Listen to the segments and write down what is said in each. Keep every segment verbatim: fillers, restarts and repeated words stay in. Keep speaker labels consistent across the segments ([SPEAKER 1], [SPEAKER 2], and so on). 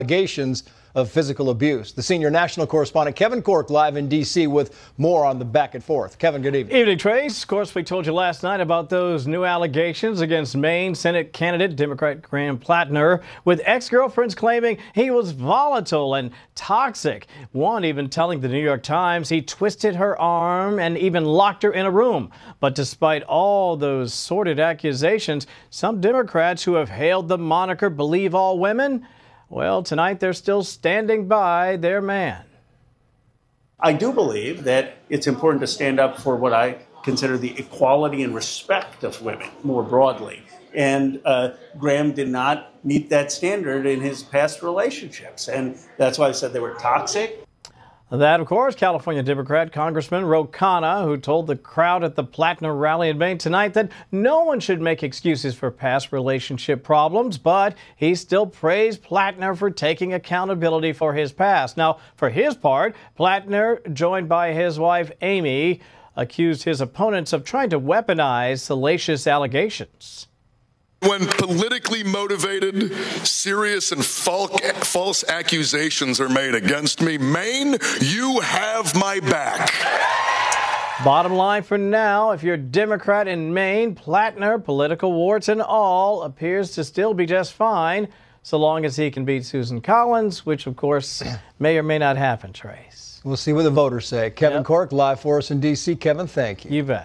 [SPEAKER 1] allegations of physical abuse. The senior national correspondent Kevin Corke live in D C with more on the back and forth. Kevin, good evening.
[SPEAKER 2] Evening, Trace. Of course, we told you last night about those new allegations against Maine Senate candidate Democrat Graham Plattner, with ex-girlfriends claiming he was volatile and toxic. One even telling the New York Times he twisted her arm and even locked her in a room. But despite all those sordid accusations, some Democrats who have hailed the moniker "Believe All Women," well, tonight they're still standing by their man.
[SPEAKER 3] I do believe that it's important to stand up for what I consider the equality and respect of women more broadly. And uh, Graham did not meet that standard in his past relationships. And that's why I said they were toxic.
[SPEAKER 2] That, of course, California Democrat Congressman Ro Khanna, who told the crowd at the Plattner rally in Maine tonight that no one should make excuses for past relationship problems, but he still praised Plattner for taking accountability for his past. Now, for his part, Plattner, joined by his wife Amy, accused his opponents of trying to weaponize salacious allegations.
[SPEAKER 4] When politically motivated, serious and false accusations are made against me, Maine, you have my back.
[SPEAKER 2] Bottom line for now, if you're a Democrat in Maine, Plattner, political warts and all, appears to still be just fine, so long as he can beat Susan Collins, which, of course, may or may not happen, Trace.
[SPEAKER 1] We'll see what the voters say. Kevin
[SPEAKER 2] Yep.
[SPEAKER 1] Corke, live for us in D C. Kevin, thank you.
[SPEAKER 2] You bet.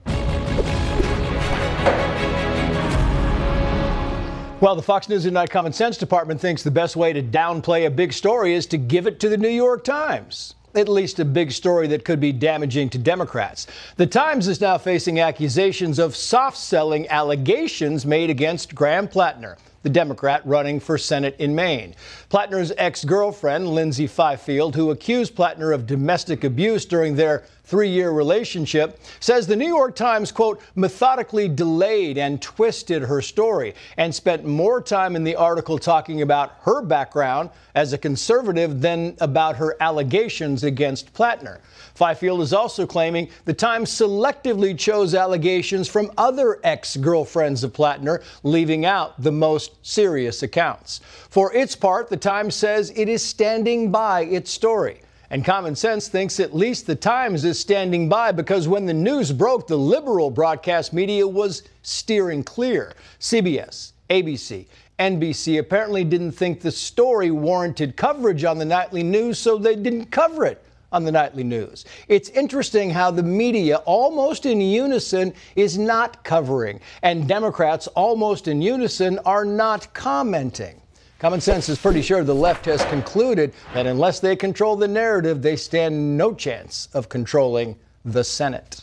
[SPEAKER 1] Well, the Fox News Tonight Common Sense Department thinks the best way to downplay a big story is to give it to the New York Times. At least a big story that could be damaging to Democrats. The Times is now facing accusations of soft-selling allegations made against Graham Plattner, the Democrat running for Senate in Maine. Plattner's ex-girlfriend, Lindsay Fifield, who accused Plattner of domestic abuse during their three-year relationship, says the New York Times, quote, methodically delayed and twisted her story and spent more time in the article talking about her background as a conservative than about her allegations against Plattner. Fifield is also claiming the Times selectively chose allegations from other ex-girlfriends of Plattner, leaving out the most serious accounts. For its part, the Times says it is standing by its story. And Common Sense thinks at least the Times is standing by because when the news broke, the liberal broadcast media was steering clear. C B S, A B C, N B C apparently didn't think the story warranted coverage on the nightly news, so they didn't cover it on the nightly news. It's interesting how the media, almost in unison, is not covering, and Democrats, almost in unison, are not commenting. Common Sense is pretty sure the left has concluded that unless they control the narrative, they stand no chance of controlling the Senate.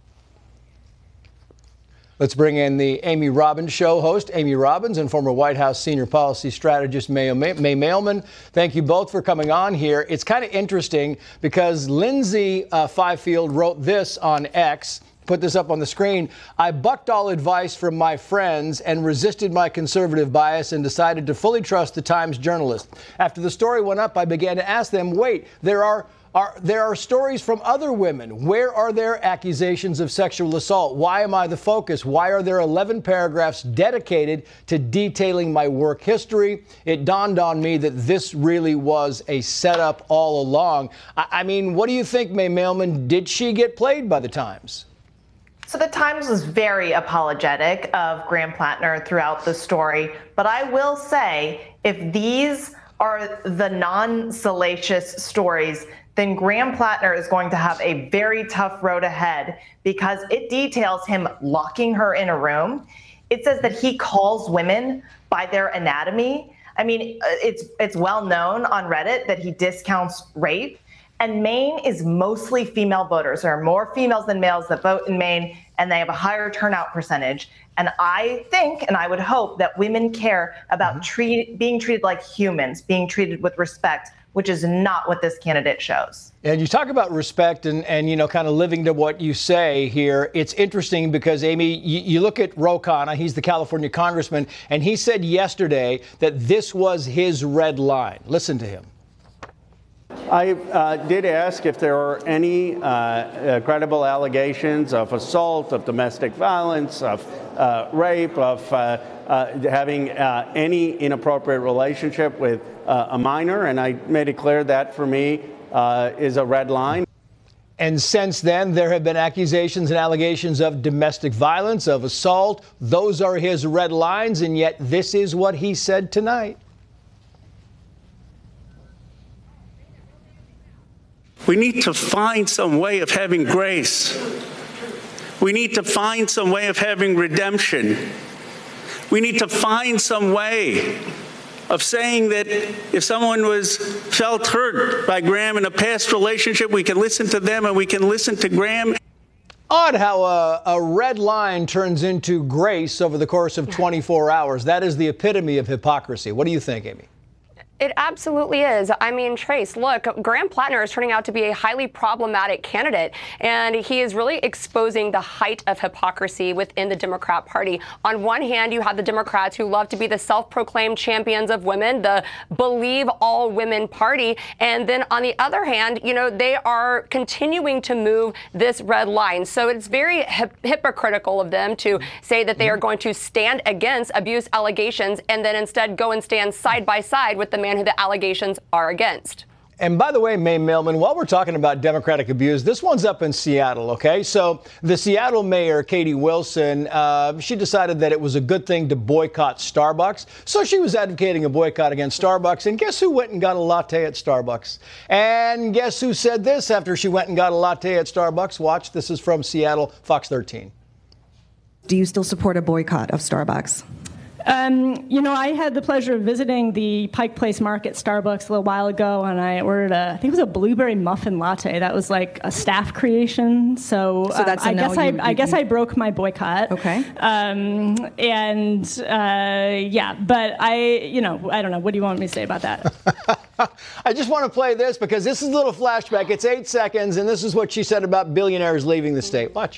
[SPEAKER 1] Let's bring in the Amy Robbins Show host, Amy Robbins, and former White House senior policy strategist May, May Mailman. Thank you both for coming on here. It's kind of interesting because Lindsay uh, Fifield wrote this on X. Put this up on the screen. I bucked all advice from my friends and resisted my conservative bias and decided to fully trust the Times journalist. After the story went up, I began to ask them, wait, there are, are, there are stories from other women. Where are their accusations of sexual assault? Why am I the focus? Why are there eleven paragraphs dedicated to detailing my work history? It dawned on me that this really was a setup all along. I, I mean, what do you think, May Mailman? Did she get played by the Times?
[SPEAKER 5] So the Times was very apologetic of Graham Plattner throughout the story. But I will say, if these are the non-salacious stories, then Graham Plattner is going to have a very tough road ahead because it details him locking her in a room. It says that he calls women by their anatomy. I mean, it's it's well known on Reddit that he discounts rape. And Maine is mostly female voters. There are more females than males that vote in Maine, and they have a higher turnout percentage. And I think, and I would hope, that women care about mm-hmm. treat, being treated like humans, being treated with respect, which is not what this candidate shows.
[SPEAKER 1] And you talk about respect and, and you know, kind of living to what you say here. It's interesting because, Amy, you, you look at Ro Khanna, he's the California congressman, and he said yesterday that this was his red line. Listen to him.
[SPEAKER 6] I uh, did ask if there are any uh, uh, credible allegations of assault, of domestic violence, of uh, rape, of uh, uh, having uh, any inappropriate relationship with uh, a minor, and I made it clear that for me uh, is a red line.
[SPEAKER 1] And since then, there have been accusations and allegations of domestic violence, of assault. Those are his red lines, and yet this is what he said tonight.
[SPEAKER 3] We need to find some way of having grace. We need to find some way of having redemption. We need to find some way of saying that if someone was felt hurt by Graham in a past relationship, we can listen to them and we can listen to Graham.
[SPEAKER 1] Odd how a, a red line turns into grace over the course of twenty-four hours. That is the epitome of hypocrisy. What do you think, Amy?
[SPEAKER 7] It absolutely is. I mean, Trace, look, Graham Plattner is turning out to be a highly problematic candidate, and he is really exposing the height of hypocrisy within the Democrat Party. On one hand, you have the Democrats who love to be the self-proclaimed champions of women, the Believe All Women Party, and then on the other hand, you know, they are continuing to move this red line. So it's very hip- hypocritical of them to say that they are going to stand against abuse allegations and then instead go and stand side by side with the man who the allegations are against.
[SPEAKER 1] And by the way, May Mailman, while we're talking about Democratic abuse, this one's up in Seattle, okay? So the Seattle mayor, Katie Wilson, uh, she decided that it was a good thing to boycott Starbucks. So she was advocating a boycott against Starbucks. And guess who went and got a latte at Starbucks? And guess who said this after she went and got a latte at Starbucks? Watch, this is from Seattle, Fox thirteen.
[SPEAKER 8] Do you still support a boycott of Starbucks?
[SPEAKER 9] Um, you know, I had the pleasure of visiting the Pike Place Market Starbucks a little while ago, and I ordered a, I think it was a blueberry muffin latte. That was like a staff creation. So,
[SPEAKER 8] so that's
[SPEAKER 9] um, I
[SPEAKER 8] no,
[SPEAKER 9] guess
[SPEAKER 8] you,
[SPEAKER 9] I,
[SPEAKER 8] you,
[SPEAKER 9] I guess
[SPEAKER 8] you,
[SPEAKER 9] I broke my boycott.
[SPEAKER 8] Okay.
[SPEAKER 9] Um, and uh, yeah, but I, you know, I don't know. What do you want me to say about that?
[SPEAKER 1] I just want to play this because this is a little flashback. It's eight seconds, and this is what she said about billionaires leaving the state. Watch.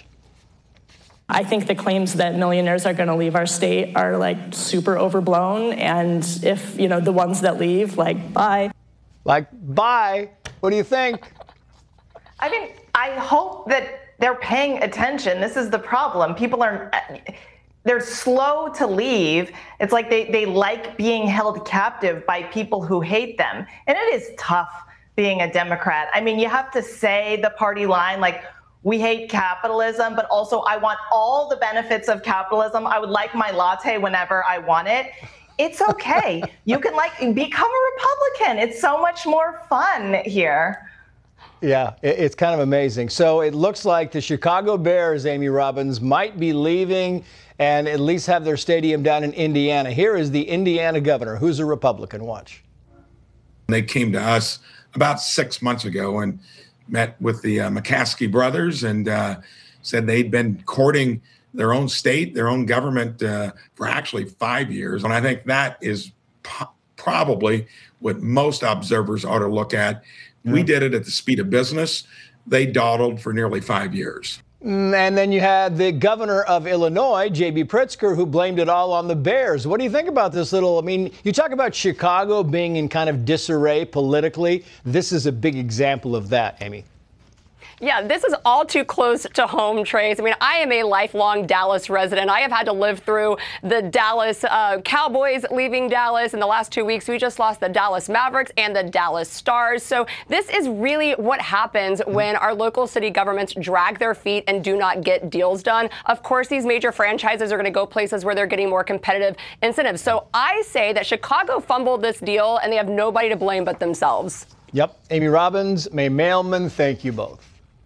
[SPEAKER 9] I think the claims that millionaires are going to leave our state are like super overblown. And if, you know, the ones that leave, like, bye.
[SPEAKER 1] Like, bye. What do you think?
[SPEAKER 5] I mean, I hope that they're paying attention. This is the problem. People are, they're slow to leave. It's like they, they like being held captive by people who hate them. And it is tough being a Democrat. I mean, you have to say the party line, like, we hate capitalism, but also I want all the benefits of capitalism. I would like my latte whenever I want it. It's okay. You can like become a Republican. It's so much more fun here.
[SPEAKER 1] Yeah, it's kind of amazing. So it looks like the Chicago Bears, Amy Robbins, might be leaving and at least have their stadium down in Indiana. Here is the Indiana governor, who's a Republican. Watch.
[SPEAKER 10] They came to us about six months ago and met with the uh, McCaskey brothers and uh, said they'd been courting their own state, their own government uh, for actually five years. And I think that is po- probably what most observers ought to look at. Yeah. We did it at the speed of business. They dawdled for nearly five years.
[SPEAKER 1] And then you had the governor of Illinois, J B Pritzker, who blamed it all on the Bears. What do you think about this little, I mean, you talk about Chicago being in kind of disarray politically. This is a big example of that, Amy.
[SPEAKER 7] Yeah, this is all too close to home, Trace. I mean, I am a lifelong Dallas resident. I have had to live through the Dallas uh, Cowboys leaving Dallas. In the last two weeks, we just lost the Dallas Mavericks and the Dallas Stars. So this is really what happens when our local city governments drag their feet and do not get deals done. Of course, these major franchises are going to go places where they're getting more competitive incentives. So I say that Chicago fumbled this deal and they have nobody to blame but themselves.
[SPEAKER 1] Yep. Amy Robbins, May Mailman, thank you both.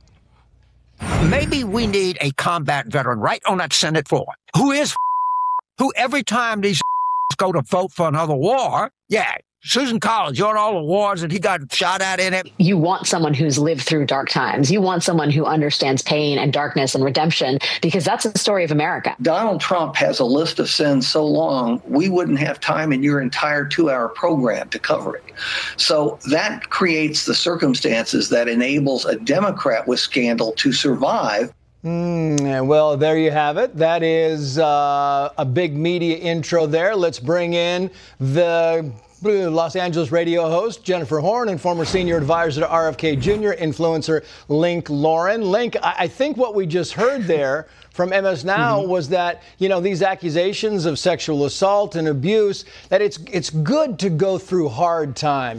[SPEAKER 11] Maybe we need a combat veteran right on that Senate floor who is who every time these go to vote for another war, yeah, Susan Collins, you're in all the wars and he got shot at in it.
[SPEAKER 12] You want someone who's lived through dark times. You want someone who understands pain and darkness and redemption, because that's the story of America.
[SPEAKER 13] Donald Trump has a list of sins so long, we wouldn't have time in your entire two-hour program to cover it. So that creates the circumstances that enables a Democrat with scandal to survive.
[SPEAKER 1] Mm, well, there you have it. That is uh, a big media intro there. Let's bring in the Los Angeles radio host, Jennifer Horn, and former senior advisor to R F K Junior influencer Link Lauren. Link, I, I think what we just heard there from M S Now mm-hmm. was that, you know, these accusations of sexual assault and abuse, that it's it's good to go through hard times.